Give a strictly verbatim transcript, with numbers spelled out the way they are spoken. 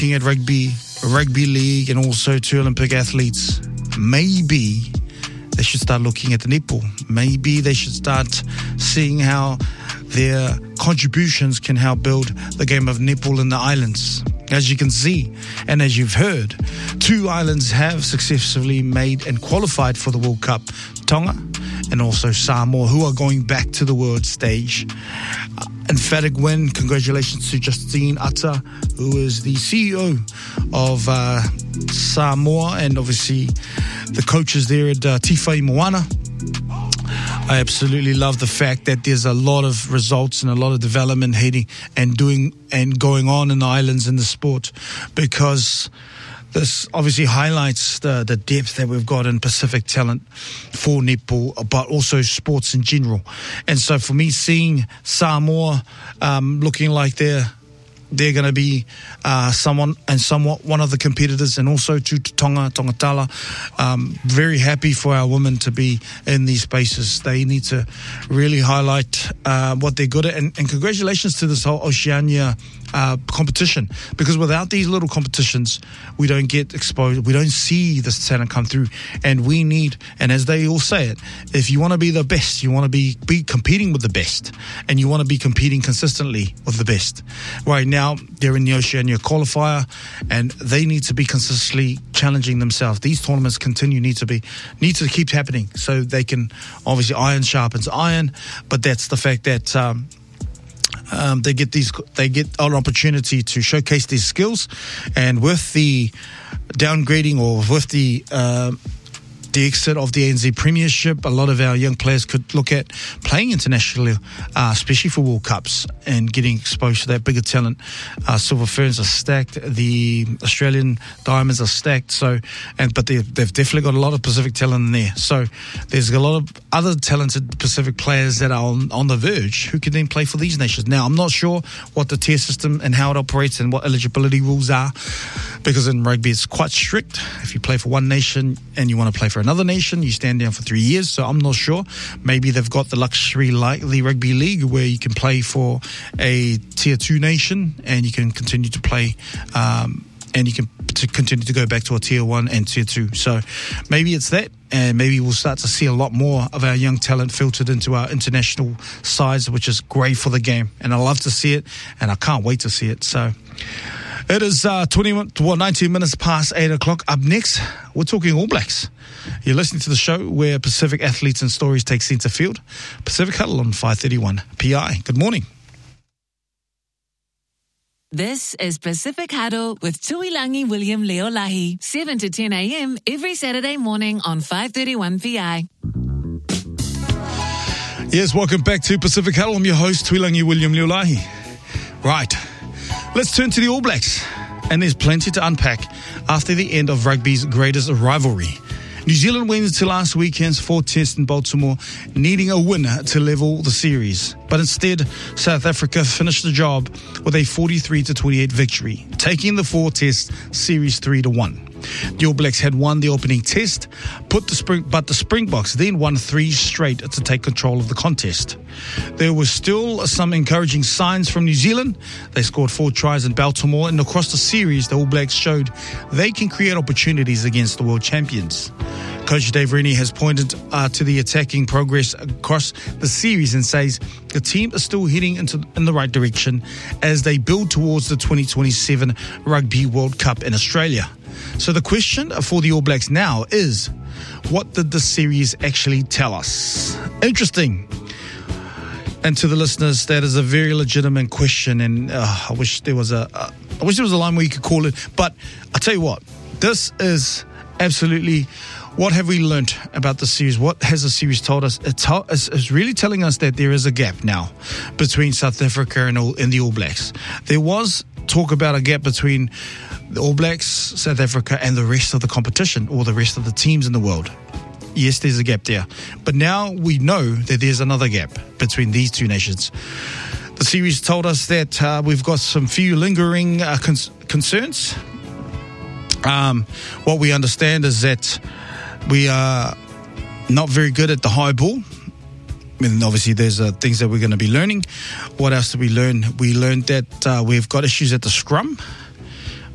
looking at rugby, rugby league, and also to Olympic athletes, maybe they should start looking at the netball. Maybe they should start seeing how their contributions can help build the game of netball in the islands. As you can see, and as you've heard, two islands have successfully made and qualified for the World Cup. Tonga and also Samoa, who are going back to the world stage. Uh, emphatic win. Congratulations to Justine Ata, who is the C E O of uh, Samoa, and obviously the coaches there at uh, Tifai Moana. I absolutely love the fact that there's a lot of results and a lot of development heading and doing and going on in the islands in the sport, because this obviously highlights the, the depth that we've got in Pacific talent for netball, but also sports in general. And so for me, seeing Samoa um, looking like they're they're going to be uh, someone and somewhat one of the competitors, and also to Tonga, Tongatala. Um, very happy for our women to be in these spaces. They need to really highlight uh, what they're good at, and, and congratulations to this whole Oceania uh, competition, because without these little competitions, we don't get exposed, we don't see this talent come through, and we need, and as they all say it, if you want to be the best, you want to be, be competing with the best, and you want to be competing consistently with the best. Right now, they're in the Oceania qualifier, and they need to be consistently challenging themselves. These tournaments continue, need to be, need to keep happening, so they can, obviously iron sharpens iron, but that's the fact that um, Um, they get these. They get an opportunity to showcase these skills, and with the downgrading or with the uh, the exit of the A N Z Premiership, a lot of our young players could look at playing internationally, uh, especially for World Cups, and getting exposed to that bigger talent. Uh, Silver Ferns are stacked. The Australian Diamonds are stacked. So, and but they've, they've definitely got a lot of Pacific talent in there. So there's a lot of other talented Pacific players that are on, on the verge who can then play for these nations. Now, I'm not sure what the tier system and how it operates and what eligibility rules are, because in rugby it's quite strict. If you play for one nation and you want to play for another nation, you stand down for three years. So I'm not sure. Maybe they've got the luxury like the Rugby League, where you can play for a tier two nation and you can continue to play um, and you can to continue to go back to a tier one and tier two. So maybe it's that, and maybe we'll start to see a lot more of our young talent filtered into our international sides, which is great for the game, and I love to see it, and I can't wait to see it. So it is uh, twenty, well, nineteen minutes past eight o'clock. Up next, we're talking All Blacks. You're listening to the show where Pacific athletes and stories take centre field. Pacific Huddle on five thirty-one P I. Good morning. This is Pacific Huddle with Tuilangi William Leolahi, seven to ten a.m. every Saturday morning on five thirty-one P I. Yes, welcome back to Pacific Huddle. I'm your host, Tuilangi William Leolahi. Right, let's turn to the All Blacks. And there's plenty to unpack after the end of rugby's greatest rivalry. New Zealand wins to last weekend's fourth test in Baltimore, needing a winner to level the series. But instead, South Africa finished the job with a forty-three to twenty-eight victory, taking the four test series three to one. The All Blacks had won the opening test, put the spring, but the Springboks then won three straight to take control of the contest. There were still some encouraging signs from New Zealand. They scored four tries in Baltimore, and across the series, the All Blacks showed they can create opportunities against the world champions. Coach Dave Rennie has pointed uh, to the attacking progress across the series and says the team is still heading into in the right direction as they build towards the twenty twenty-seven Rugby World Cup in Australia. So the question for the All Blacks now is, what did the series actually tell us? Interesting. And to the listeners, that is a very legitimate question, and uh, I wish there was a, uh, I wish there was a line where you could call it. But I tell you what, this is absolutely. What have we learnt about the series? What has the series told us? It to- it's really telling us that there is a gap now between South Africa and, all, and the All Blacks. There was talk about a gap between the All Blacks, South Africa, and the rest of the competition, or the rest of the teams in the world. Yes, there's a gap there. But now we know that there's another gap between these two nations. The series told us that uh, we've got some few lingering uh, con- concerns. Um, what we understand is that we are not very good at the high ball. And obviously there's uh, things that we're going to be learning. What else did we learn? We learned that uh, we've got issues at the scrum.